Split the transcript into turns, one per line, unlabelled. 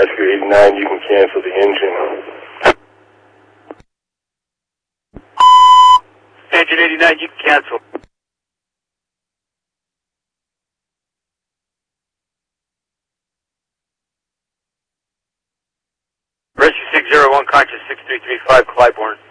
Rescue 89, you can cancel the engine.
Engine 89, you can cancel. Rescue 601, conscious 6335, Clybourne.